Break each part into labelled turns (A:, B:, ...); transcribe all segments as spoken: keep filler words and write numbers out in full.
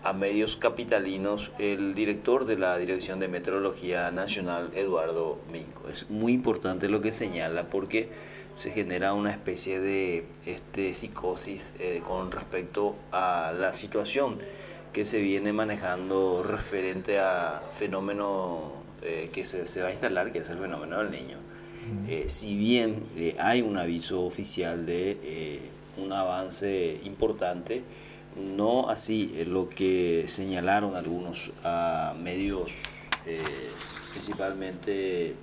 A: a medios capitalinos el director de la Dirección de Meteorología Nacional, Eduardo Mingo. Es muy importante lo que señala porque se genera una especie de este, psicosis eh, con respecto a la situación que se viene manejando referente a fenómeno eh, que se, se va a instalar, que es el fenómeno del Niño. Eh, si bien eh, hay un aviso oficial de eh, un avance importante, no así eh, lo que señalaron algunos a medios eh, principalmente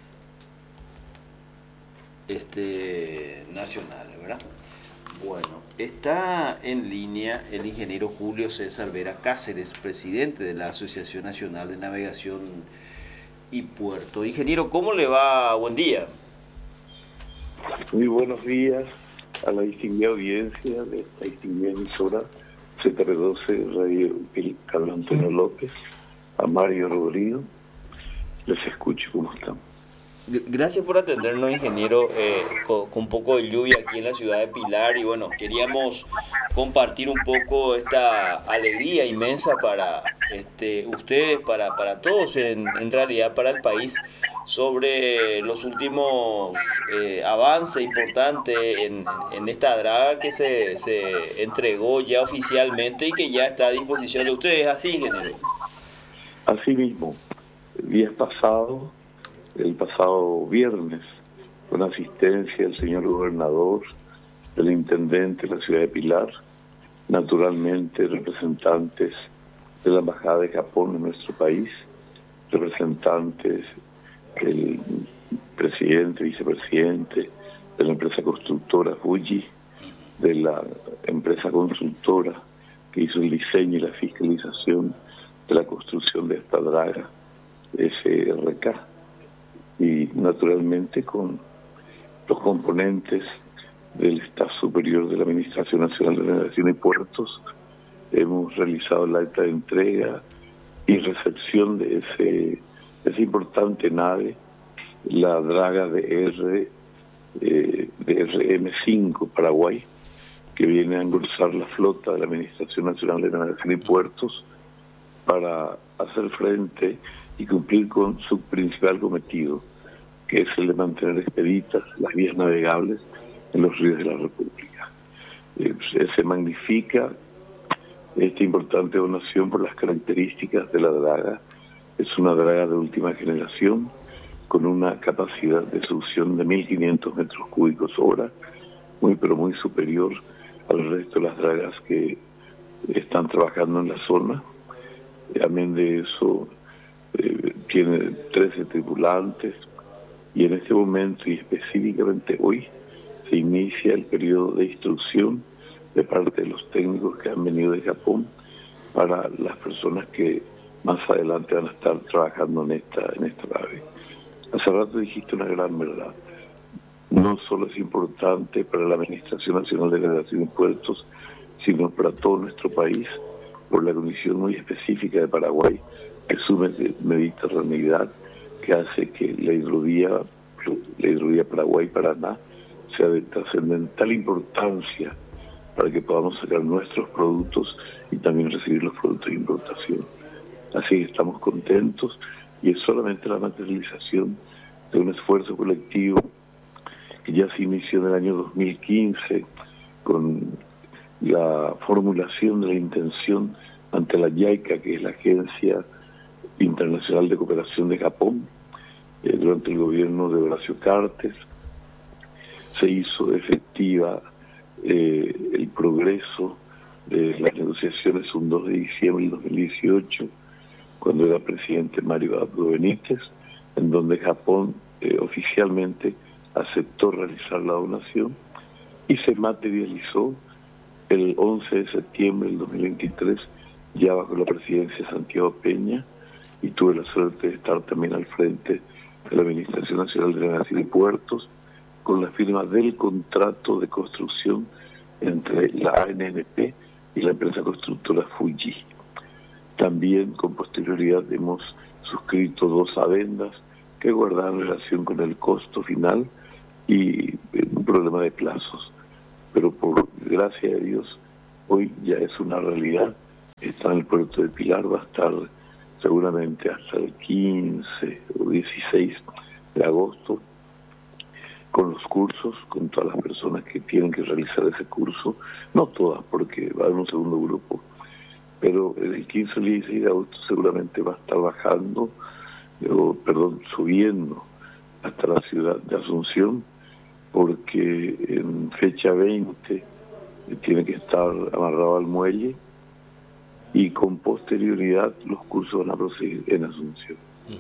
A: este, nacionales, ¿verdad? Bueno, está en línea el ingeniero Julio César Vera Cáceres, presidente de la Asociación Nacional de Navegación y Puerto. Ingeniero, ¿cómo le va? Buen día.
B: Muy buenos días a la distinguida audiencia de esta distinguida emisora C T R doce Radio Carlos Antonio López, a Mario Rodrigo. Les escucho, ¿cómo están?
A: Gracias por atendernos, ingeniero, eh, con, con un poco de lluvia aquí en la ciudad de Pilar y bueno, queríamos compartir un poco esta alegría inmensa para este, ustedes, para, para todos, en, en realidad para el país, sobre los últimos eh, avances importantes en, en esta draga que se, se entregó ya oficialmente y que ya está a disposición de ustedes. ¿Así, ingeniero?
B: Así mismo, días pasados, el pasado viernes, con asistencia del señor gobernador, del intendente de la ciudad de Pilar, naturalmente representantes de la Embajada de Japón en nuestro país, representantes del presidente, vicepresidente de la empresa constructora Fuji, de la empresa consultora que hizo el diseño y la fiscalización de la construcción de esta draga, S R K, y naturalmente con los componentes del Staff Superior de la Administración Nacional de Navegación y Puertos. Hemos realizado la acta de entrega y recepción de ese, esa importante nave, la draga de R eh, de R M cinco Paraguay, que viene a engrosar la flota de la Administración Nacional de Navegación y Puertos para hacer frente y cumplir con su principal cometido, que es el de mantener expeditas las vías navegables en los ríos de la República. Eh, se magnifica esta importante donación por las características de la draga. Es una draga de última generación con una capacidad de succión de mil quinientos metros cúbicos hora, muy pero muy superior al resto de las dragas que están trabajando en la zona. También de eso, eh, tiene trece tripulantes, y en este momento, y específicamente hoy, se inicia el periodo de instrucción de parte de los técnicos que han venido de Japón para las personas que más adelante van a estar trabajando en esta, en esta nave. Hace rato dijiste una gran verdad. No solo es importante para la Administración Nacional de Navegación y Puertos, sino para todo nuestro país, por la condición muy específica de Paraguay, que su mediterraneidad, que hace que la hidrovía, la hidrovía Paraguay-Paraná sea de trascendental importancia para que podamos sacar nuestros productos y también recibir los productos de importación. Así que estamos contentos, y es solamente la materialización de un esfuerzo colectivo que ya se inició en el año dos mil quince con la formulación de la intención ante la JICA, que es la Agencia Internacional de Cooperación de Japón, eh, durante el gobierno de Horacio Cartes. Se hizo efectiva eh, el progreso de las negociaciones un dos de diciembre del dos mil dieciocho, cuando era presidente Mario Abdo Benítez, en donde Japón eh, oficialmente aceptó realizar la donación, y se materializó el once de septiembre del dos mil veintitrés, ya bajo la presidencia de Santiago Peña, y tuve la suerte de estar también al frente de la Administración Nacional de Navegación y Puertos, con la firma del contrato de construcción entre la A N N P y la empresa constructora Fuji. También con posterioridad hemos suscrito dos adendas que guardaban relación con el costo final y un problema de plazos. Pero por gracia de Dios, hoy ya es una realidad está en el puerto de Pilar, va a estar seguramente hasta el quince o dieciséis de agosto, con los cursos, con todas las personas que tienen que realizar ese curso, no todas, porque va a haber un segundo grupo, pero el quince o el dieciséis de agosto seguramente va a estar bajando, o, perdón, subiendo hasta la ciudad de Asunción, porque en fecha veinte tiene que estar amarrado al muelle, y con posterioridad los cursos van a proseguir en Asunción.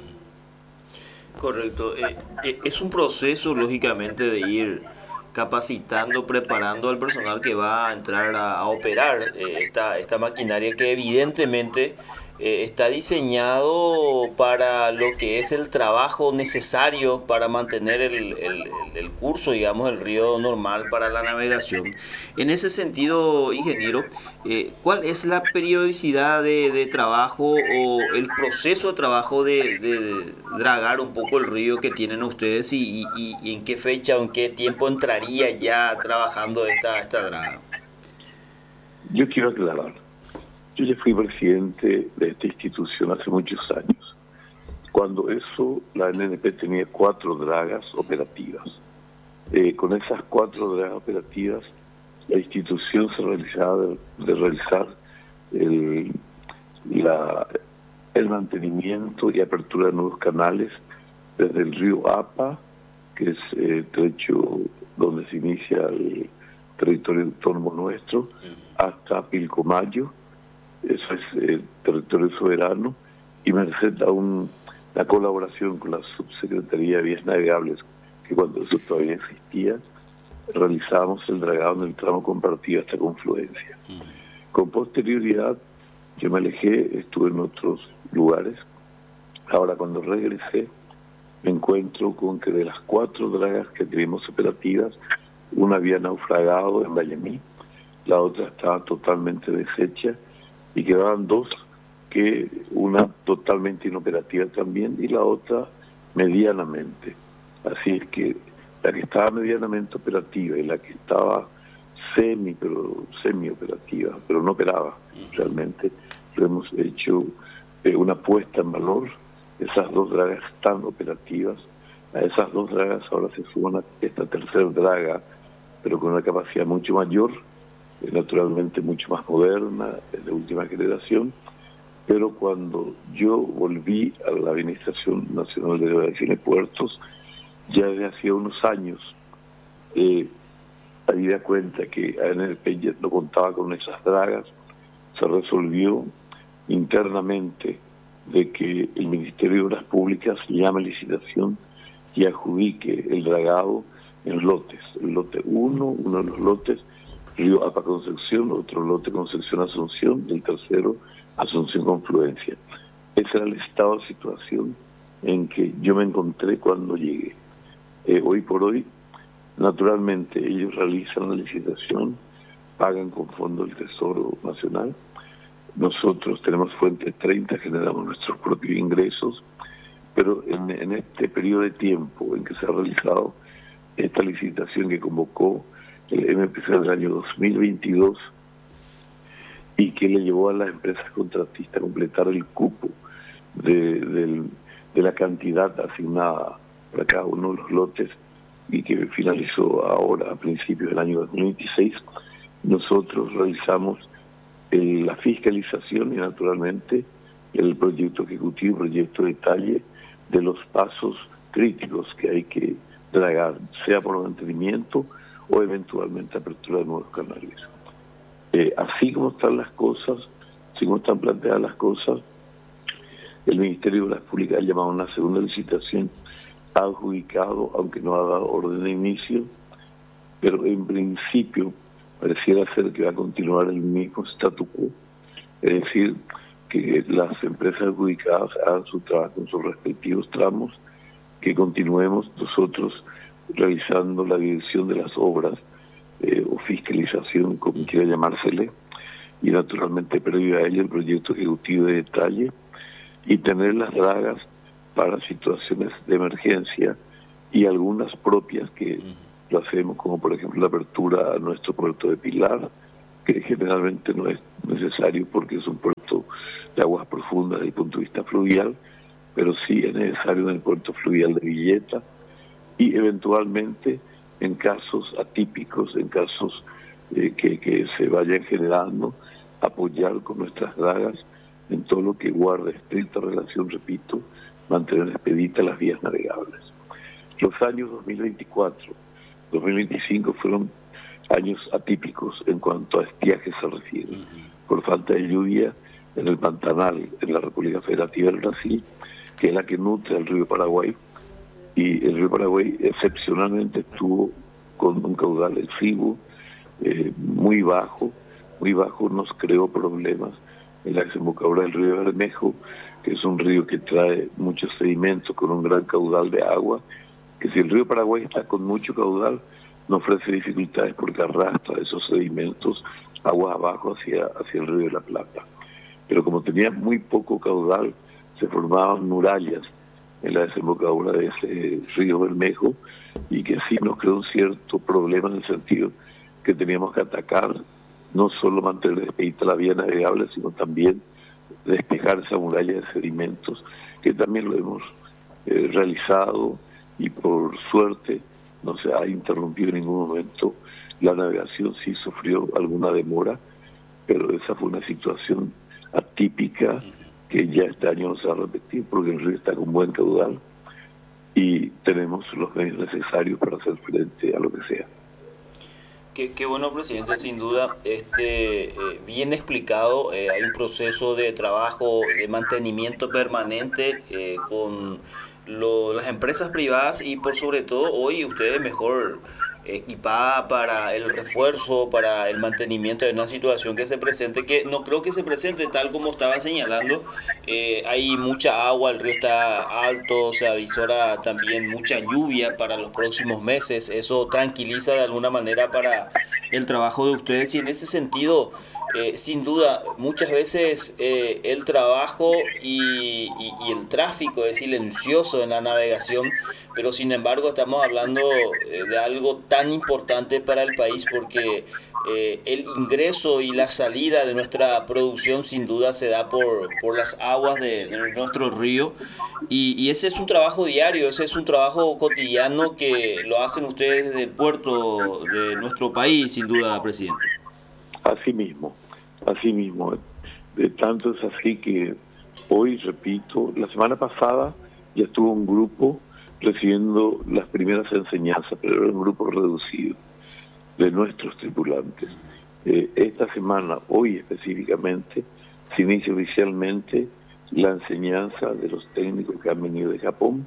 A: Correcto. Eh, eh, es un proceso, lógicamente, de ir capacitando, preparando al personal que va a entrar a, a operar eh, esta, esta maquinaria que evidentemente eh, está diseñado para lo que es el trabajo necesario para mantener el, el, el curso, digamos, el río normal para la navegación. En ese sentido, ingeniero, eh, ¿cuál es la periodicidad de, de trabajo o el proceso de trabajo de, de dragar un poco el río que tienen ustedes y, y, y en qué fecha o en qué tiempo entraría ya trabajando esta, esta draga?
B: Yo quiero aclarar, yo ya fui presidente de esta institución hace muchos años. Cuando eso, la N N P tenía cuatro dragas operativas. Eh, con esas cuatro dragas operativas, la institución se realizaba de, de realizar el, la, el mantenimiento y apertura de nuevos canales desde el río Apa, que es el trecho donde se inicia el territorio autónomo nuestro, hasta Pilcomayo, eso es el territorio soberano, y merced a un, la colaboración con la Subsecretaría de Vías Navegables, que cuando eso todavía existía, realizábamos el dragado en el tramo compartido hasta Confluencia. Con posterioridad, yo me alejé, estuve en otros lugares. Ahora, cuando regresé, me encuentro con que de las cuatro dragas que teníamos operativas, una había naufragado en Vallemí, la otra estaba totalmente deshecha, y quedaban dos, que una totalmente inoperativa también, y la otra medianamente. Así es que la que estaba medianamente operativa y la que estaba semi, pero semi operativa, pero no operaba realmente, lo hemos hecho eh, una puesta en valor. Esas dos dragas están operativas. A esas dos dragas ahora se suman esta tercera draga, pero con una capacidad mucho mayor, eh, naturalmente mucho más moderna, de última generación. Pero cuando yo volví a la Administración Nacional de Navegación y Puertos, ya desde hacía unos años, eh, había cuenta que A N L P ya no contaba con esas dragas, se resolvió internamente de que el Ministerio de Obras Públicas llame licitación y adjudique el dragado en lotes. El lote uno, uno de los lotes, Río Apa Concepción, otro lote Concepción Asunción, y el tercero Asunción Confluencia. Ese era el estado de situación en que yo me encontré cuando llegué. Eh, hoy por hoy, naturalmente, ellos realizan la licitación, pagan con fondos del Tesoro Nacional. Nosotros tenemos fuente treinta, generamos nuestros propios ingresos, pero en, en este periodo de tiempo en que se ha realizado esta licitación que convocó el M P C del año dos mil veintidós y que le llevó a las empresas contratistas a completar el cupo de, de, de la cantidad asignada para cada uno de los lotes y que finalizó ahora a principios del año dos mil veintiséis, nosotros realizamos el, la fiscalización y naturalmente el proyecto ejecutivo, proyecto de detalle de los pasos críticos que hay que dragar, sea por mantenimiento o eventualmente apertura de nuevos canales. Eh, así como están las cosas, así como están planteadas las cosas, el Ministerio de Obras Públicas ha llamado a una segunda licitación, ha adjudicado, aunque no ha dado orden de inicio, pero en principio pareciera ser que va a continuar el mismo statu quo, es decir, que las empresas adjudicadas hagan su trabajo en sus respectivos tramos, que continuemos nosotros realizando la dirección de las obras eh, o fiscalización, como quiera llamársele, y naturalmente previo a ello el proyecto ejecutivo de detalle y tener las dragas para situaciones de emergencia y algunas propias que lo hacemos, como por ejemplo la apertura a nuestro puerto de Pilar, que generalmente no es necesario porque es un puerto de aguas profundas desde el punto de vista fluvial, pero sí es necesario en el puerto fluvial de Villeta y eventualmente en casos atípicos, en casos eh, que, que se vayan generando, apoyar con nuestras dragas en todo lo que guarda estricta relación, repito, mantener expeditas las vías navegables. Los años dos mil veinticuatro, dos mil veinticinco fueron años atípicos en cuanto a estiaje se refiere, por falta de lluvia en el Pantanal, en la República Federativa del Brasil, que es la que nutre al río Paraguay, y el río Paraguay excepcionalmente estuvo con un caudal exiguo, eh, muy bajo, muy bajo, nos creó problemas en la desembocadura del río Bermejo, que es un río que trae muchos sedimentos con un gran caudal de agua, que si el río Paraguay está con mucho caudal, no ofrece dificultades porque arrastra esos sedimentos aguas abajo hacia, hacia el río de la Plata. Pero como tenía muy poco caudal, se formaban murallas en la desembocadura de ese río Bermejo y que sí nos creó un cierto problema en el sentido que teníamos que atacar, no solo mantener despejada la vía navegable, sino también despejar esa muralla de sedimentos, que también lo hemos eh, realizado y por suerte no se ha interrumpido en ningún momento. La navegación sí sufrió alguna demora, pero esa fue una situación atípica que ya este año no se va a repetir porque el río está con buen caudal y tenemos los medios necesarios para hacer frente a lo que sea.
A: Qué, qué bueno, presidente, sin duda, este eh, bien explicado. Eh, hay un proceso de trabajo, de mantenimiento permanente eh, con lo, las empresas privadas y por sobre todo hoy ustedes mejor equipada para el refuerzo, para el mantenimiento de una situación que se presente, que no creo que se presente tal como estaba señalando. Eh, hay mucha agua, el río está alto, se avisora también mucha lluvia para los próximos meses, eso tranquiliza de alguna manera para el trabajo de ustedes y en ese sentido, eh, sin duda, muchas veces eh, el trabajo y, y, y el tráfico es silencioso en la navegación, pero sin embargo estamos hablando eh, de algo tan importante para el país porque eh, el ingreso y la salida de nuestra producción sin duda se da por, por las aguas de, de nuestro río y, y ese es un trabajo diario, ese es un trabajo cotidiano que lo hacen ustedes desde el puerto de nuestro país, sin duda, presidente.
B: Así mismo, así mismo. De tanto es así que hoy, repito, la semana pasada ya estuvo un grupo recibiendo las primeras enseñanzas, pero era un grupo reducido de nuestros tripulantes. Eh, esta semana, hoy específicamente, se inicia oficialmente la enseñanza de los técnicos que han venido de Japón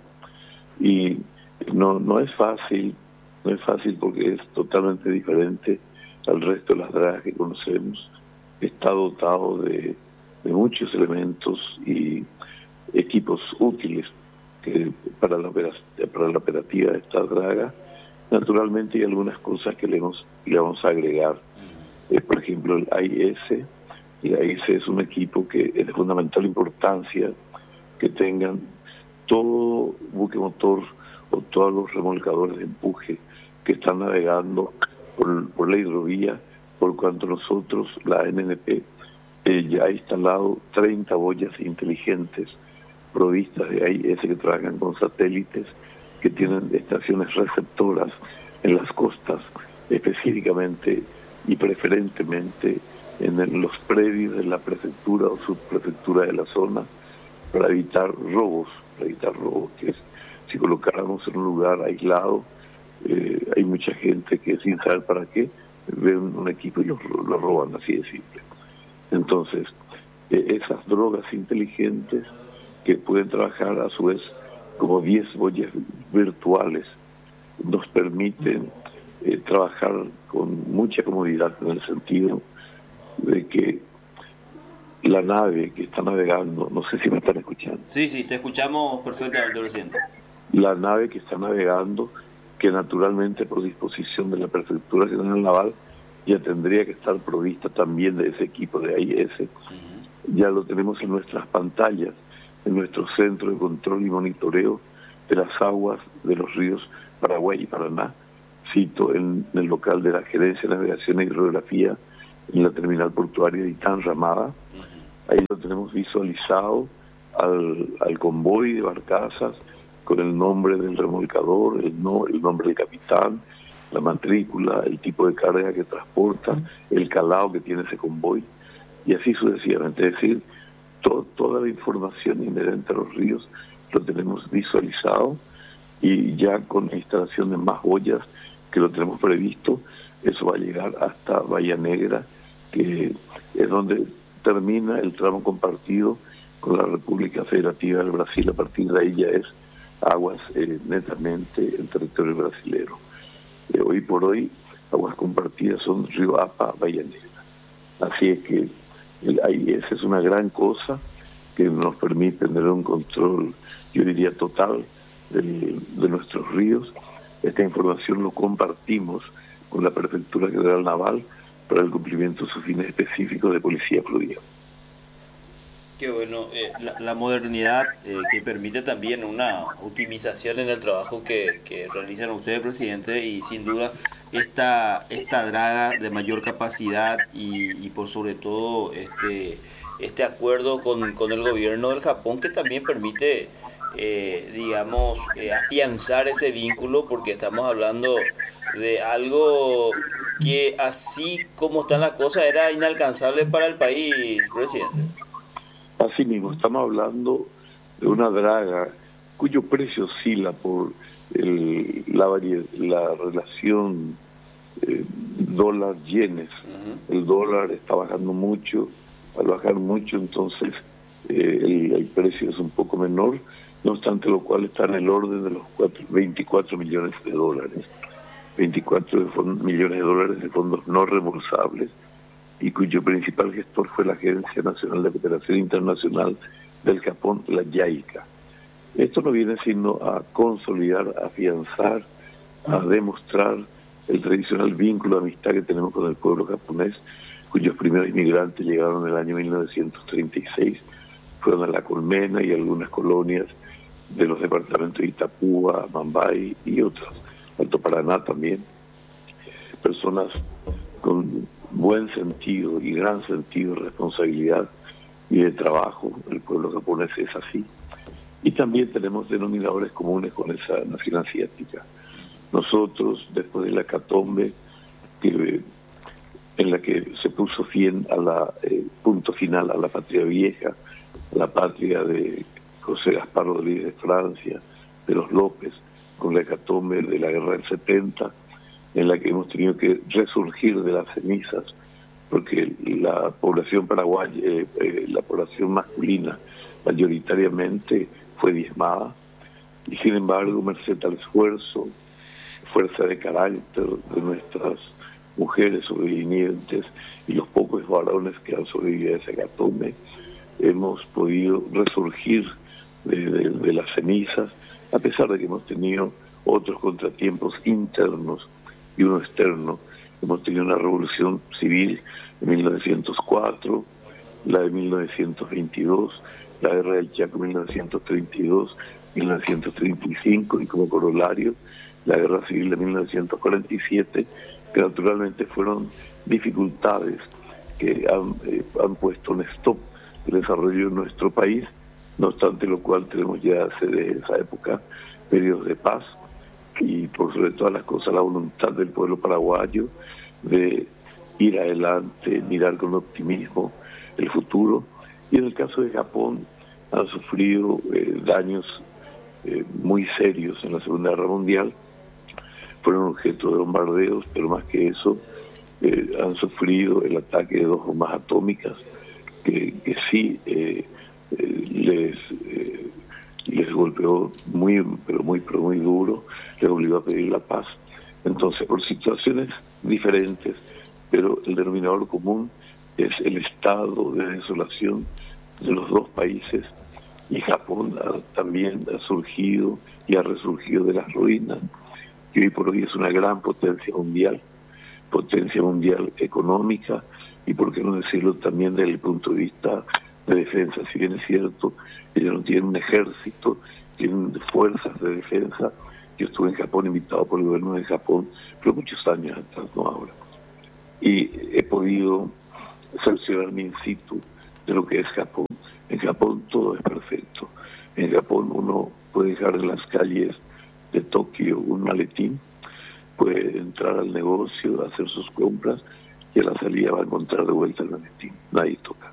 B: y no, no es fácil, no es fácil porque es totalmente diferente al resto de las dragas que conocemos. Está dotado de, de muchos elementos y equipos útiles que para la, para la operativa de esta draga. Naturalmente hay algunas cosas que le vamos, le vamos a agregar. Eh, por ejemplo, el A I S. El A I S es un equipo que es de fundamental importancia que tengan todo buque motor o todos los remolcadores de empuje que están navegando por, por la hidrovía, por cuanto nosotros, la N N P, eh, ya ha instalado treinta boyas inteligentes provistas de A I S que trabajan con satélites, que tienen estaciones receptoras en las costas, específicamente y preferentemente en el, los predios de la prefectura o subprefectura de la zona, para evitar robos, para evitar robos, que es, si colocáramos en un lugar aislado, eh, hay mucha gente que sin saber para qué, ven un equipo y lo, lo roban, así de simple. Entonces, eh, esas drogas inteligentes que pueden trabajar a su vez como diez boyas virtuales, nos permiten eh, trabajar con mucha comodidad en el sentido de que la nave que está navegando, no sé si me están escuchando.
A: Sí, sí, te escuchamos perfectamente, presidente.
B: La nave que está navegando, que naturalmente por disposición de la Prefectura General Naval ya tendría que estar provista también de ese equipo de A I S, uh-huh. Ya lo tenemos en nuestras pantallas, en nuestro centro de control y monitoreo de las aguas de los ríos Paraguay y Paraná, cito en, en el local de la Gerencia de Navegación e Hidrografía, en la terminal portuaria de Itán Ramada, ahí donde lo tenemos visualizado al, al convoy de barcazas con el nombre del remolcador, el, no, el nombre del capitán, la matrícula, el tipo de carga que transporta, el calado que tiene ese convoy, y así sucesivamente. Es decir, to, toda la información inherente a los ríos lo tenemos visualizado, y ya con la instalación de más boyas que lo tenemos previsto, eso va a llegar hasta Bahía Negra, que es donde termina el tramo compartido con la República Federativa del Brasil. A partir de ahí ya es aguas eh, netamente en territorio brasilero. Eh, hoy por hoy, aguas compartidas son Río Apa, Bahía Negra. Así es que el, ahí, esa es una gran cosa que nos permite tener un control, yo diría, total de, de nuestros ríos. Esta información lo compartimos con la Prefectura General Naval para el cumplimiento de sus fines específicos de policía fluvial.
A: Qué bueno, eh, la, la modernidad eh, que permite también una optimización en el trabajo que, que realizan ustedes, presidente, y sin duda esta, esta draga de mayor capacidad y, y por sobre todo este, este acuerdo con, con el gobierno del Japón, que también permite, eh, digamos, eh, afianzar ese vínculo, porque estamos hablando de algo que así como están las cosas era inalcanzable para el país, presidente.
B: Así mismo, estamos hablando de una draga cuyo precio oscila por el, la, la relación eh, dólar-yenes. Uh-huh. El dólar está bajando mucho, al bajar mucho entonces eh, el, el precio es un poco menor, no obstante lo cual está en el orden de los cuatro, veinticuatro millones de dólares, veinticuatro de fondos, millones de dólares de fondos no reembolsables, y cuyo principal gestor fue la Agencia Nacional de Cooperación Internacional del Japón, la JICA. Esto nos viene sino a consolidar, a afianzar, a demostrar el tradicional vínculo de amistad que tenemos con el pueblo japonés, cuyos primeros inmigrantes llegaron en el año mil novecientos treinta y seis, fueron a La Colmena y algunas colonias de los departamentos de Itapúa, Mambay y otros, Alto Paraná también, personas con buen sentido y gran sentido de responsabilidad y de trabajo. El pueblo japonés es así. Y también tenemos denominadores comunes con esa nación asiática. Nosotros, después de la hecatombe, que, en la que se puso fin a la eh, punto final a la patria vieja, a la patria de José Gaspar Rodríguez de Francia, de los López, con la hecatombe de la guerra del setenta, en la que hemos tenido que resurgir de las cenizas, porque la población paraguaya, eh, eh, la población masculina, mayoritariamente fue diezmada, y sin embargo, merced al esfuerzo, fuerza de carácter de nuestras mujeres sobrevivientes y los pocos varones que han sobrevivido a esa hecatombe, hemos podido resurgir de, de, de las cenizas, a pesar de que hemos tenido otros contratiempos internos y uno externo. Hemos tenido una revolución civil en mil novecientos cuatro, la de mil novecientos veintidós, la guerra del Chaco mil novecientos treinta y dos, mil novecientos treinta y cinco, y como corolario la guerra civil de mil novecientos cuarenta y siete, que naturalmente fueron dificultades que han, eh, han puesto un stop al desarrollo de nuestro país, no obstante lo cual tenemos ya desde esa época periodos de paz, y por sobre todas las cosas la voluntad del pueblo paraguayo de ir adelante, mirar con optimismo el futuro. Y en el caso de Japón han sufrido eh, daños eh, muy serios en la Segunda Guerra Mundial, fueron objeto de bombardeos, pero más que eso eh, han sufrido el ataque de dos bombas atómicas que, que sí eh, eh, les... Eh, les golpeó muy, pero muy, pero muy duro, les obligó a pedir la paz. Entonces, por situaciones diferentes, pero el denominador común es el estado de desolación de los dos países, y Japón ha, también ha surgido y ha resurgido de las ruinas, y hoy por hoy es una gran potencia mundial, potencia mundial económica, y por qué no decirlo también desde el punto de vista de defensa. Si bien es cierto, ellos no tienen un ejército, tienen fuerzas de defensa. Yo estuve en Japón invitado por el gobierno de Japón, pero muchos años atrás, no ahora. Y he podido cerciorarme in situ de lo que es Japón. En Japón todo es perfecto. En Japón uno puede dejar en las calles de Tokio un maletín, puede entrar al negocio, hacer sus compras y a la salida va a encontrar de vuelta el maletín. Nadie toca.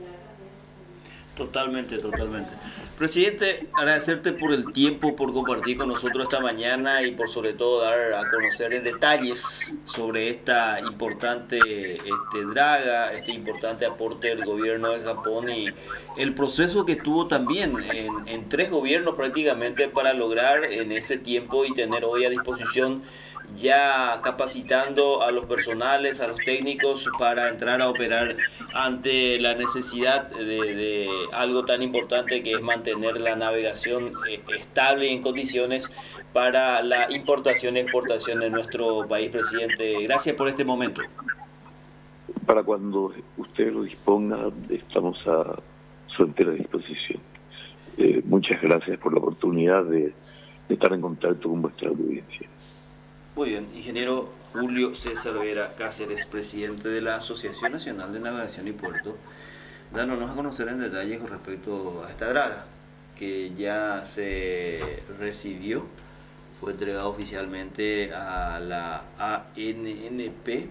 A: Totalmente, totalmente. Presidente, agradecerte por el tiempo, por compartir con nosotros esta mañana y por sobre todo dar a conocer en detalles sobre esta importante este, draga, este importante aporte del gobierno de Japón y el proceso que tuvo también en, en tres gobiernos prácticamente para lograr en ese tiempo y tener hoy a disposición ya capacitando a los personales, a los técnicos para entrar a operar ante la necesidad de, de algo tan importante que es mantener la navegación eh, estable y en condiciones para la importación y exportación de nuestro país, presidente. Gracias por este momento.
B: Para cuando usted lo disponga, estamos a su entera disposición. Eh, muchas gracias por la oportunidad de, de estar en contacto con vuestra audiencia.
A: Muy bien, ingeniero Julio César Vera Cáceres, presidente de la Asociación Nacional de Navegación y Puerto, dándonos a conocer en detalle con respecto a esta draga, que ya se recibió, fue entregado oficialmente a la A N N P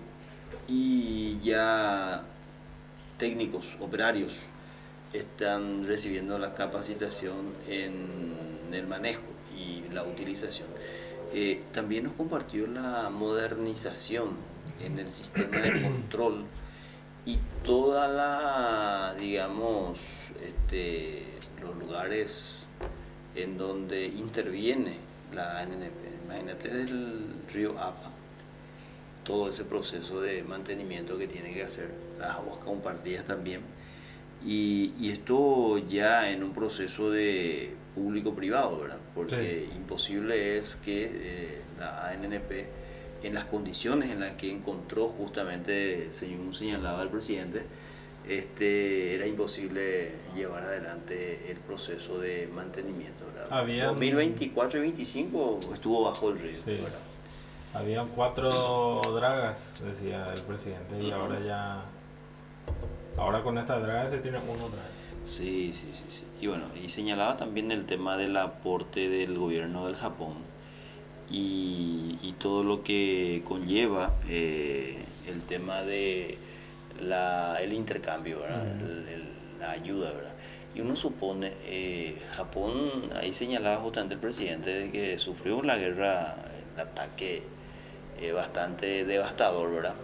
A: y ya técnicos, operarios, están recibiendo la capacitación en el manejo y la utilización. Eh, también nos compartió la modernización en el sistema de control y toda la, digamos, este, los lugares en donde interviene la A N N P. Imagínate del río Apa, todo ese proceso de mantenimiento que tiene que hacer, las aguas compartidas también. Y, y esto ya en un proceso de público-privado, ¿verdad? Porque sí, imposible es que eh, la A N N P, en las condiciones en las que encontró justamente, según señalaba el presidente, este, era imposible llevar adelante el proceso de mantenimiento, ¿verdad? Habían... dos mil veinticuatro y veinticinco estuvo bajo el río, sí, ¿verdad?
C: Habían cuatro dragas, decía el presidente, y uh-huh. ahora ya... Ahora con esta draga se tiene uno draga.
A: Sí, sí, sí, sí. Y bueno, y señalaba también el tema del aporte del gobierno del Japón y, y todo lo que conlleva eh, el tema de la, el intercambio, ¿verdad? Uh-huh. el, el, la ayuda, ¿verdad? Y uno supone, eh, Japón, ahí señalaba justamente el presidente de que sufrió la guerra, el ataque eh, bastante devastador, ¿verdad?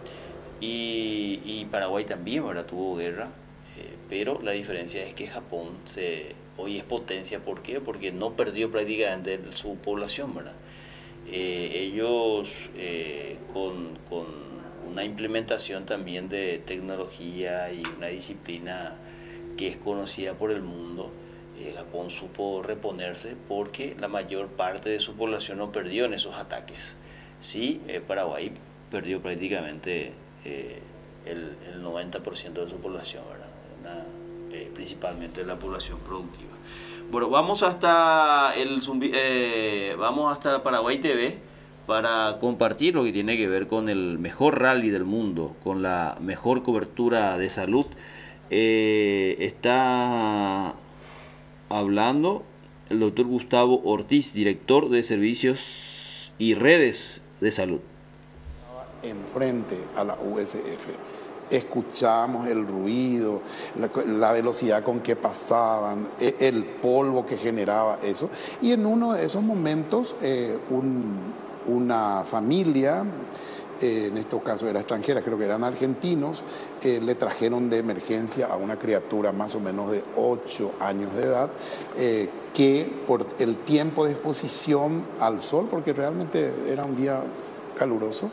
A: Y, y Paraguay también, ¿verdad? Tuvo guerra, eh, pero la diferencia es que Japón se, hoy es potencia. ¿Por qué? Porque no perdió prácticamente su población, ¿verdad? Eh, ellos eh, con, con una implementación también de tecnología y una disciplina que es conocida por el mundo, eh, Japón supo reponerse porque la mayor parte de su población no perdió en esos ataques. Sí, eh, Paraguay perdió prácticamente Eh, el, el noventa por ciento de su población, ¿verdad? Una, eh, principalmente la población productiva. Bueno, vamos hasta el eh, vamos hasta Paraguay T V para compartir lo que tiene que ver con el mejor rally del mundo, con la mejor cobertura de salud. Eh, está hablando el doctor Gustavo Ortiz, director de Servicios y Redes de Salud.
D: Enfrente a la U S F. Escuchábamos el ruido, la, la velocidad con que pasaban, el polvo que generaba eso. Y en uno de esos momentos, eh, un, una familia, eh, en este caso era extranjera, creo que eran argentinos, eh, le trajeron de emergencia a una criatura más o menos de ocho años de edad, eh, que por el tiempo de exposición al sol, porque realmente era un día caluroso,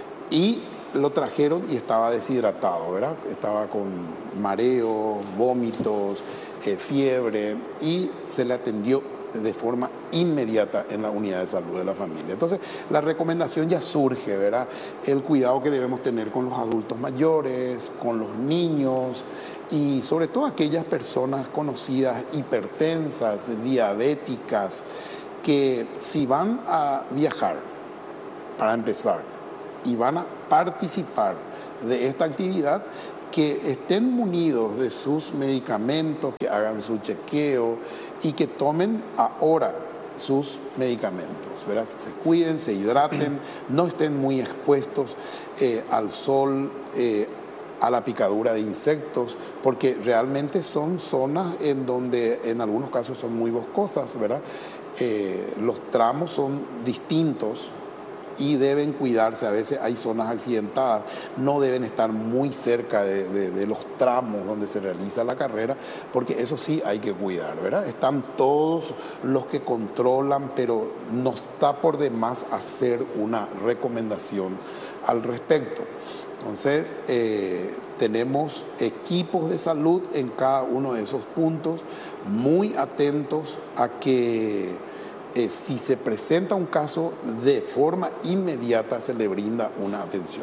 D: y lo trajeron y estaba deshidratado, ¿verdad? Estaba con mareo, vómitos, eh, fiebre, y se le atendió de forma inmediata en la unidad de salud de la familia. Entonces, la recomendación ya surge, ¿verdad? El cuidado que debemos tener con los adultos mayores, con los niños y sobre todo aquellas personas conocidas hipertensas, diabéticas, que si van a viajar, para empezar, y van a participar de esta actividad, que estén munidos de sus medicamentos, que hagan su chequeo y que tomen ahora sus medicamentos, ¿verdad? Se cuiden, se hidraten, no estén muy expuestos eh, al sol, eh, a la picadura de insectos, porque realmente son zonas en donde en algunos casos son muy boscosas, ¿verdad? Eh, los tramos son distintos y deben cuidarse. A veces hay zonas accidentadas, no deben estar muy cerca de, de, de los tramos donde se realiza la carrera, porque eso sí hay que cuidar, ¿verdad? Están todos los que controlan, pero no está por demás hacer una recomendación al respecto. Entonces, eh, tenemos equipos de salud en cada uno de esos puntos, muy atentos a que eh, si se presenta un caso, de forma inmediata se le brinda una atención.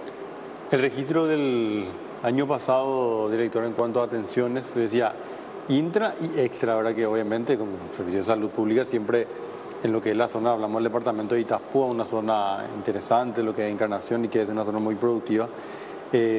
E: El registro del año pasado, director, en cuanto a atenciones, decía intra y extra, ¿verdad? Que obviamente como Servicio de Salud Pública siempre en lo que es la zona, hablamos del departamento de Itapúa, una zona interesante, lo que es Encarnación y que es una zona muy productiva. Eh,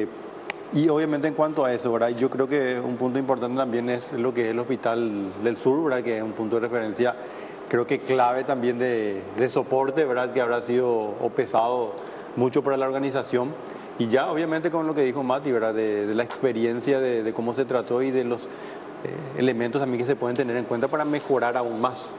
E: y obviamente en cuanto a eso, ¿verdad? Yo creo que un punto importante también es lo que es el Hospital del Sur, ¿verdad? Que es un punto de referencia, creo que clave también de, de soporte, ¿verdad? Que habrá sido o pesado mucho para la organización. Y ya obviamente con lo que dijo Mati, ¿verdad? De, de la experiencia, de, de cómo se trató y de los eh, elementos también que se pueden tener en cuenta para mejorar aún más.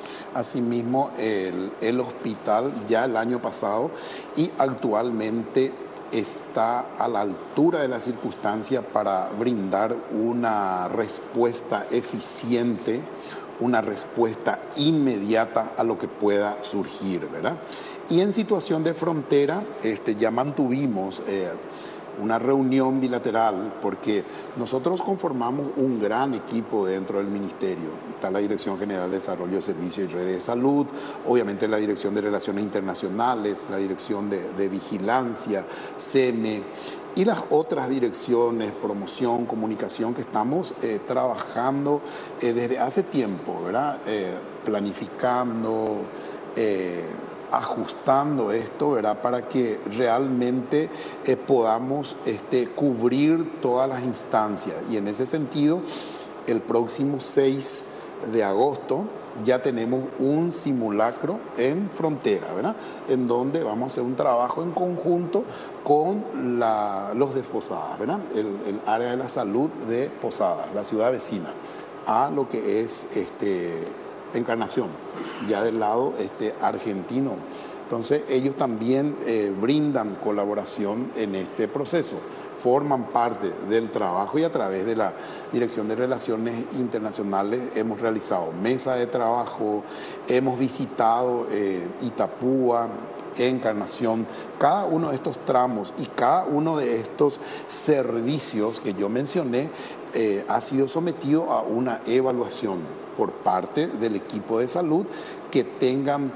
D: Asimismo, el, el hospital ya el año pasado y actualmente está a la altura de la circunstancia para brindar una respuesta eficiente, una respuesta inmediata a lo que pueda surgir, ¿verdad? Y en situación de frontera, este, ya mantuvimos eh, una reunión bilateral, porque nosotros conformamos un gran equipo dentro del Ministerio. Está la Dirección General de Desarrollo de Servicios y Redes de Salud, obviamente la Dirección de Relaciones Internacionales, la Dirección de, de Vigilancia, C E M E, y las otras direcciones, promoción, comunicación, que estamos eh, trabajando eh, desde hace tiempo, ¿verdad? Eh, planificando, eh, ajustando esto, ¿verdad? Para que realmente eh, podamos este, cubrir todas las instancias. Y en ese sentido, el próximo seis de agosto ya tenemos un simulacro en frontera, ¿verdad? En donde vamos a hacer un trabajo en conjunto con la, los de Posadas, ¿verdad? El, el área de la salud de Posadas, la ciudad vecina, a lo que es este, Encarnación, ya del lado este, argentino. Entonces ellos también eh, brindan colaboración en este proceso, forman parte del trabajo, y a través de la Dirección de Relaciones Internacionales hemos realizado mesa de trabajo, hemos visitado eh, Itapúa, Encarnación, cada uno de estos tramos y cada uno de estos servicios que yo mencioné eh, ha sido sometido a una evaluación por parte del equipo de salud, que tengan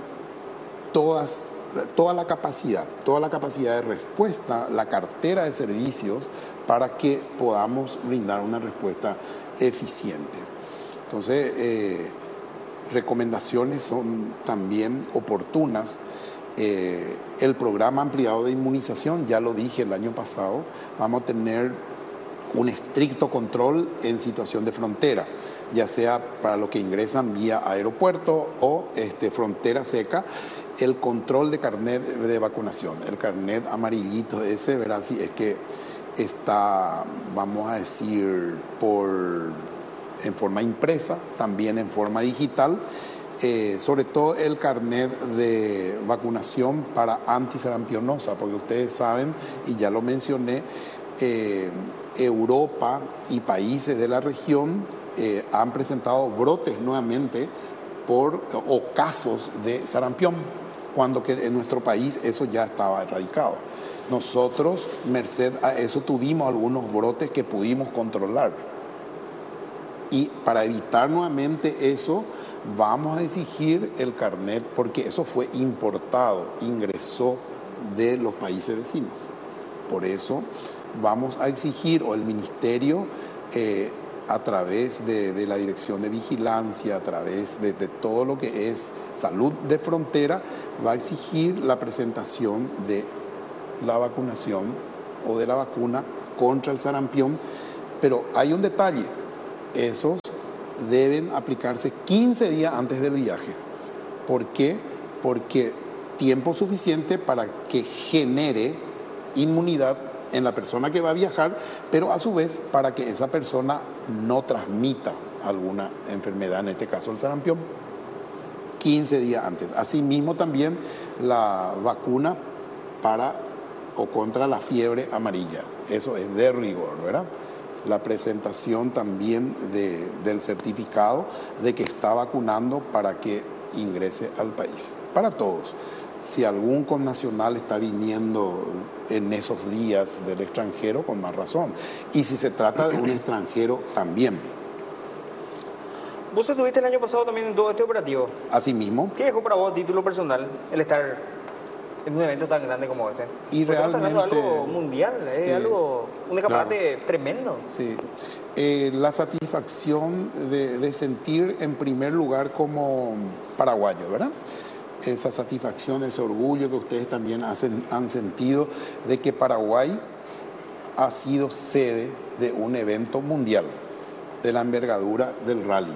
D: todas, toda la capacidad, toda la capacidad de respuesta, la cartera de servicios, para que podamos brindar una respuesta eficiente. Entonces, eh, recomendaciones son también oportunas. Eh, el programa ampliado de inmunización, ya lo dije el año pasado, vamos a tener un estricto control en situación de frontera, ya sea para los que ingresan vía aeropuerto o este, frontera seca, el control de carnet de vacunación, el carnet amarillito ese, ¿verdad? Si es que está, vamos a decir, por, en forma impresa, también en forma digital, eh, sobre todo el carnet de vacunación para antisarampionosa, porque ustedes saben, y ya lo mencioné, eh, Europa y países de la región eh, han presentado brotes nuevamente por, o casos de sarampión, cuando que en nuestro país eso ya estaba erradicado. Nosotros, merced a eso, tuvimos algunos brotes que pudimos controlar. Y para evitar nuevamente eso, vamos a exigir el carnet, porque eso fue importado, ingresó de los países vecinos. Por eso vamos a exigir, o el Ministerio, eh, a través de, de la Dirección de Vigilancia, a través de, de todo lo que es salud de frontera, va a exigir la presentación de la vacunación o de la vacuna contra el sarampión, pero hay un detalle, esos deben aplicarse quince días antes del viaje. ¿Por qué? Porque tiempo suficiente para que genere inmunidad en la persona que va a viajar, pero a su vez para que esa persona no transmita alguna enfermedad, en este caso el sarampión, quince días antes. Asimismo también la vacuna para o contra la fiebre amarilla, eso es de rigor, ¿verdad? La presentación también de, del certificado de que está vacunando para que ingrese al país, para todos. Si algún connacional está viniendo en esos días del extranjero, con más razón. Y si se trata de un extranjero, también.
F: Vos estuviste el año pasado también en todo este operativo.
D: Asimismo.
F: ¿Qué dejó para vos, título personal, el estar en un evento tan grande como este?
D: Y
F: Porque
D: realmente,
F: estamos hablando de algo mundial, es
D: sí,
F: algo, un escaparate
E: claro.
F: tremendo.
D: Sí. Eh, la satisfacción de, de sentir en primer lugar como paraguayo, ¿verdad? Esa satisfacción, ese orgullo que ustedes también hacen, han sentido de que Paraguay ha sido sede de un evento mundial de la envergadura del rally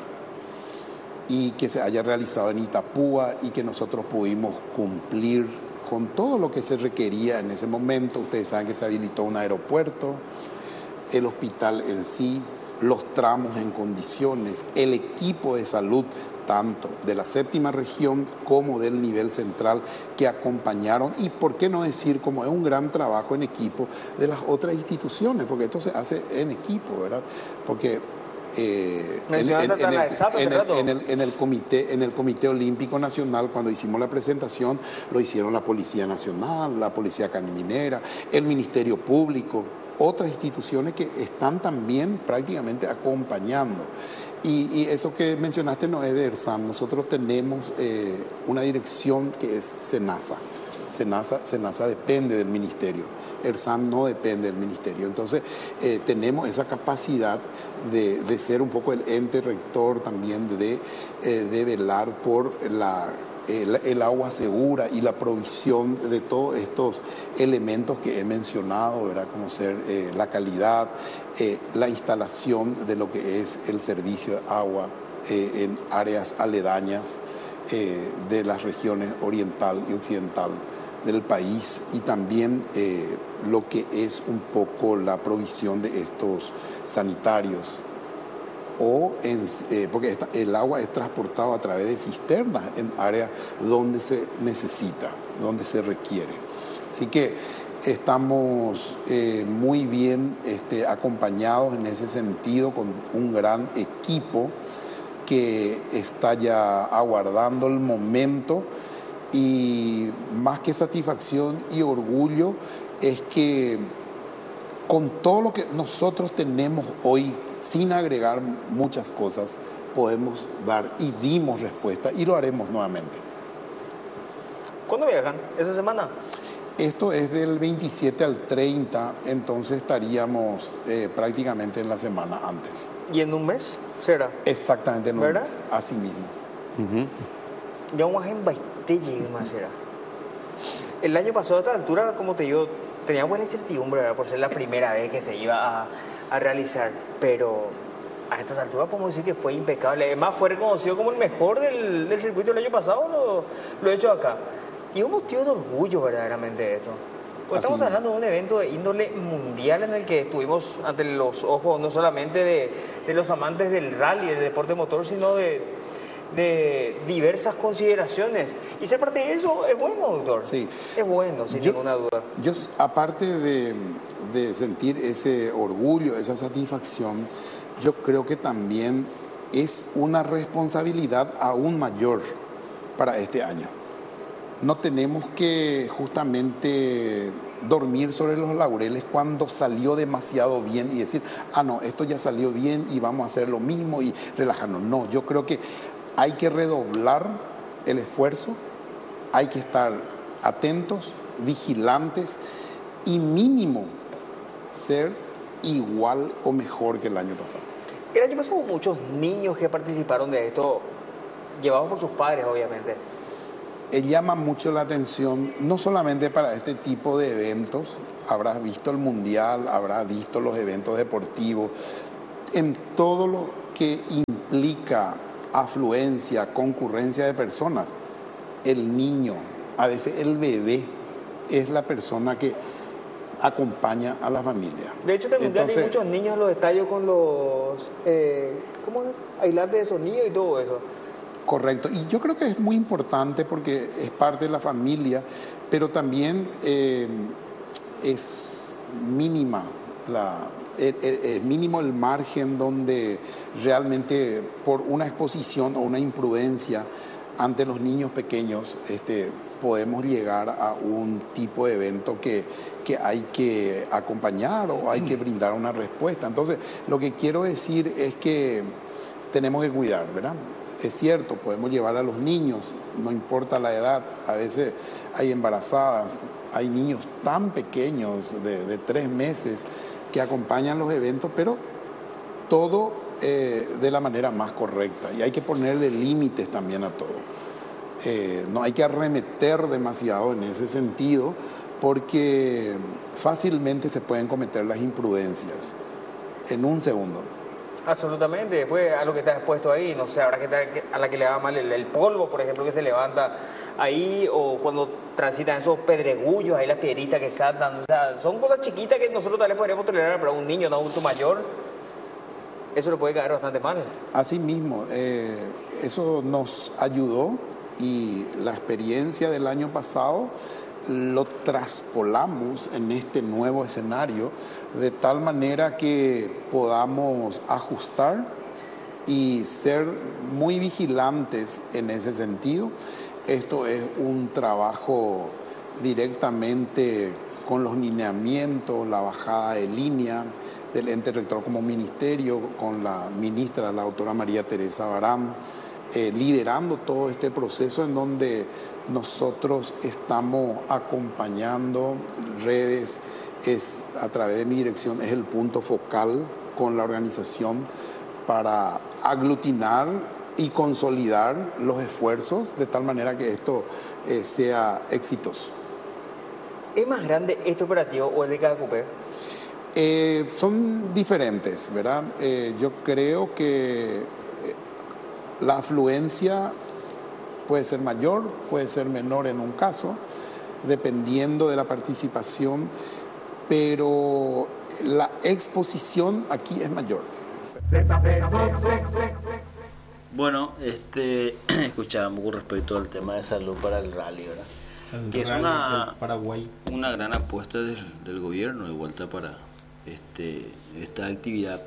D: y que se haya realizado en Itapúa y que nosotros pudimos cumplir con todo lo que se requería en ese momento. Ustedes saben que se habilitó un aeropuerto, el hospital en sí, los tramos en condiciones, el equipo de salud tanto de la séptima región como del nivel central que acompañaron, y por qué no decir, como es un gran trabajo en equipo de las otras instituciones, porque esto se hace en equipo, ¿verdad? Porque eh, en, en, en, el, en, el, en, el, en, el comité, en el Comité Olímpico Nacional, cuando hicimos la presentación, lo hicieron la Policía Nacional, la Policía Caminera, el Ministerio Público, otras instituciones que están también prácticamente acompañando. Y, y eso que mencionaste no es de ERSAM. Nosotros tenemos eh, una dirección que es SENASA. SENASA, SENASA depende del ministerio. ERSAM no depende del ministerio. Entonces, eh, tenemos esa capacidad de, de ser un poco el ente rector también, de, eh, de velar por la... El, el agua segura y la provisión de todos estos elementos que he mencionado, ¿verdad? Como ser eh, la calidad, eh, la instalación de lo que es el servicio de agua eh, en áreas aledañas eh, de las regiones oriental y occidental del país, y también eh, lo que es un poco la provisión de estos sanitarios. O en, eh, porque esta, el agua es transportado a través de cisternas en áreas donde se necesita, donde se requiere. Así que estamos eh, muy bien este, acompañados en ese sentido, con un gran equipo que está ya aguardando el momento, y más que satisfacción y orgullo es que con todo lo que nosotros tenemos hoy, sin agregar muchas cosas, podemos dar y dimos respuesta, y lo haremos nuevamente.
F: ¿Cuándo viajan? ¿Esa semana?
D: Esto es del veintisiete al treinta, entonces estaríamos eh, prácticamente en la semana antes.
F: ¿Y en un mes será?
D: Exactamente, en un
F: ¿verdad?
D: mes, así mismo.
E: Uh-huh.
F: Ya un en Baité llegue más será. El año pasado a esta altura, como te digo, teníamos buena incertidumbre, ¿verdad? Por ser la primera vez que se iba a, a realizar, pero a estas alturas podemos decir que fue impecable. Además, fue reconocido como el mejor del, del circuito el año pasado, lo, lo he hecho acá. Y un motivo de orgullo verdaderamente esto. Pues estamos
D: Así.
F: hablando de un evento de índole mundial en el que estuvimos ante los ojos no solamente de, de los amantes del rally, del deporte motor, sino de, de diversas consideraciones. Y ser parte de eso es bueno, doctor.
D: Sí.
F: Es bueno, sin
D: Yo-
F: ninguna duda.
D: Yo, aparte de, de sentir ese orgullo, esa satisfacción, yo creo que también es una responsabilidad aún mayor para este año. No tenemos que justamente dormir sobre los laureles cuando salió demasiado bien y decir, ah, no, esto ya salió bien y vamos a hacer lo mismo y relajarnos. No, yo creo que hay que redoblar el esfuerzo, hay que estar atentos, vigilantes y mínimo ser igual o mejor que el año pasado.
F: El año pasado hubo muchos niños que participaron de esto, llevados por sus padres, obviamente.
D: eh, llama mucho la atención, no solamente para este tipo de eventos, habrás visto el mundial, habrás visto los eventos deportivos, en todo lo que implica afluencia, concurrencia de personas, el niño, a veces el bebé, es la persona que acompaña a la familia.
F: De hecho, en el mundial hay muchos niños en los estadios con los eh, ¿cómo es? Aislantes de sonido y todo eso.
D: Correcto, y yo creo que es muy importante porque es parte de la familia, pero también eh, es mínima la, es, es mínimo el margen donde realmente por una exposición o una imprudencia ante los niños pequeños este, podemos llegar a un tipo de evento que, que hay que acompañar o hay que brindar una respuesta. Entonces, lo que quiero decir es que tenemos que cuidar, ¿verdad? Es cierto, podemos llevar a los niños, no importa la edad, a veces hay embarazadas, hay niños tan pequeños de, de tres meses que acompañan los eventos, pero todo eh, de la manera más correcta y hay que ponerle límites también a todo. Eh, no hay que arremeter demasiado en ese sentido porque fácilmente se pueden cometer las imprudencias en un segundo.
F: Absolutamente, después a lo que te has puesto ahí, no sé, habrá que a la que le va mal el, el polvo, por ejemplo, que se levanta ahí, o cuando transitan esos pedregullos, ahí las piedritas que saltan, o sea, son cosas chiquitas que nosotros tal vez podríamos tolerar, pero a un niño, no a un adulto mayor, eso le puede caer bastante mal.
D: Así mismo, eh, eso nos ayudó y la experiencia del año pasado lo traspolamos en este nuevo escenario de tal manera que podamos ajustar y ser muy vigilantes en ese sentido. Esto es un trabajo directamente con los lineamientos, la bajada de línea del ente rector como ministerio, con la ministra, la doctora María Teresa Barán, eh, liderando todo este proceso en donde nosotros estamos acompañando redes, es a través de mi dirección, es el punto focal con la organización para aglutinar y consolidar los esfuerzos de tal manera que esto eh, sea exitoso.
F: ¿Es más grande este operativo o el de cada cupé?
D: Eh, son diferentes, ¿verdad? Eh, yo creo que la afluencia puede ser mayor, puede ser menor en un caso, dependiendo de la participación, pero la exposición aquí es mayor.
A: Bueno, este, escuchábamos con respecto al tema de salud para el rally, ¿verdad?
C: El
A: que es
C: rally
A: una,
C: del Paraguay.
A: una gran apuesta del, del gobierno de vuelta para este, esta actividad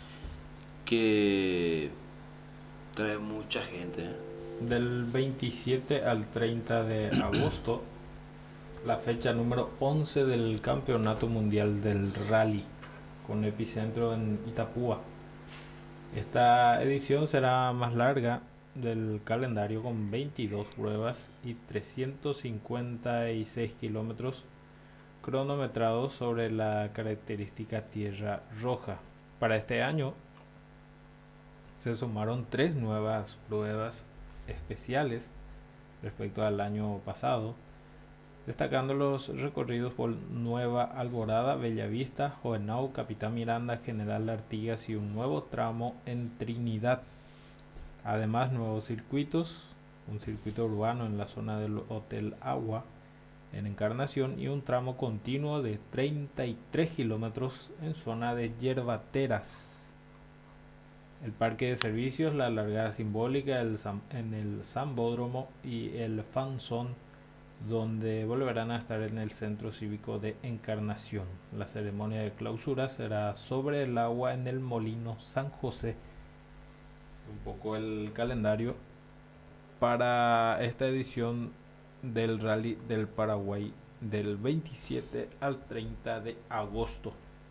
A: que trae mucha gente, ¿eh?
C: Del veintisiete al treinta de agosto, la fecha número once del Campeonato Mundial del Rally, con epicentro en Itapúa. Esta edición será más larga del calendario, con veintidós pruebas y trescientos cincuenta y seis kilómetros cronometrados sobre la característica Tierra Roja. Para este año se sumaron tres nuevas pruebas especiales respecto al año pasado, destacando los recorridos por Nueva Alborada, Bellavista, Jovenau, Capitán Miranda, General Artigas y un nuevo tramo en Trinidad. Además, nuevos circuitos, un circuito urbano en la zona del Hotel Agua en Encarnación y un tramo continuo de treinta y tres kilómetros en zona de Yerbateras. El parque de servicios, la largada simbólica el en el Sambódromo y el Fan Zone, donde volverán a estar en el Centro Cívico de Encarnación. La ceremonia de clausura será sobre el agua en el Molino San José. Un poco el calendario para esta edición del Rally del Paraguay del veintisiete al treinta de agosto.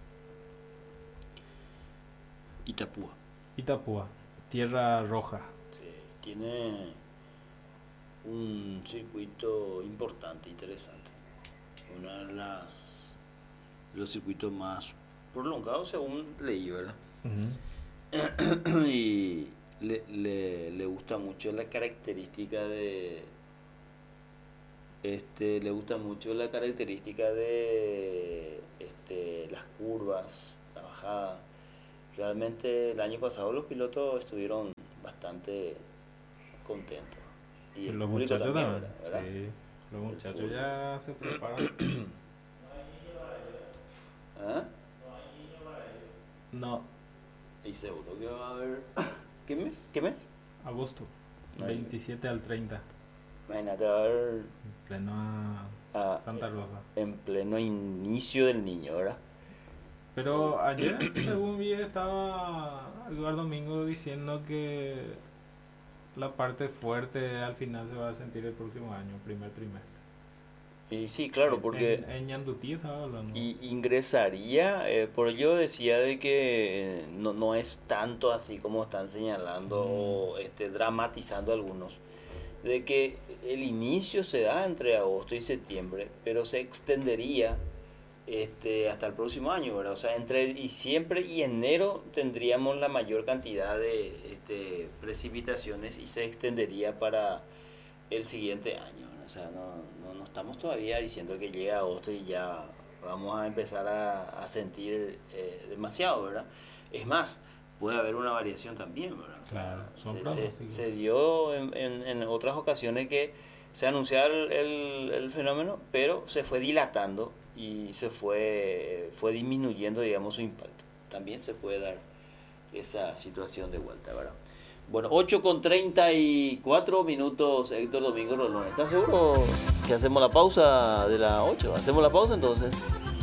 A: Itapúa.
C: Itapúa, Tierra Roja.
A: Sí, tiene un circuito importante, interesante. Uno de las los circuitos más prolongados según leí, ¿verdad? Uh-huh. Y le, le, le gusta mucho la característica de este, le gusta mucho la característica de este, las curvas, la bajada. Realmente el año pasado los pilotos estuvieron bastante contentos. Y el
C: los
A: público
C: muchachos
A: también,
C: también.
A: ¿verdad?
C: Sí, los muchachos ya se preparan.
A: ¿Ah?
C: No,
A: Y seguro que va a haber... ¿Qué mes? ¿Qué mes?
C: agosto,
A: Ahí.
C: veintisiete al treinta,
A: Imagínate, va a haber
C: en pleno a
A: Ah,
C: Santa Rosa.
A: en pleno inicio del niño, ¿verdad?
C: Pero ayer, según vi, estaba Eduardo Domingo diciendo que la parte fuerte al final se va a sentir el próximo año, primer trimestre.
A: Y sí, claro, porque...
C: En, en Ñandutí estaba hablando.
A: Y ingresaría, eh, por ello decía de que eh, no, no es tanto así como están señalando o este, dramatizando algunos, de que el inicio se da entre agosto y septiembre, pero se extendería este, hasta el próximo año, ¿verdad? O sea, entre diciembre y enero tendríamos la mayor cantidad de este, precipitaciones y se extendería para el siguiente año, ¿verdad? O sea, no, no, no estamos todavía diciendo que llega agosto y ya vamos a empezar a, a sentir eh, demasiado, ¿verdad? Es más, puede haber una variación también, ¿verdad? O sea,
C: Claro, son
A: se, se,
C: pronósticos.
A: se dio en, en, en otras ocasiones que se anunciaba el, el, el fenómeno, pero se fue dilatando y se fue, fue disminuyendo, digamos, su impacto. También se puede dar esa situación de vuelta, ¿verdad? Bueno, ocho con treinta y cuatro minutos, Héctor Domingo Rolón. ¿Estás seguro que hacemos la pausa de la ocho? ¿Hacemos la pausa entonces?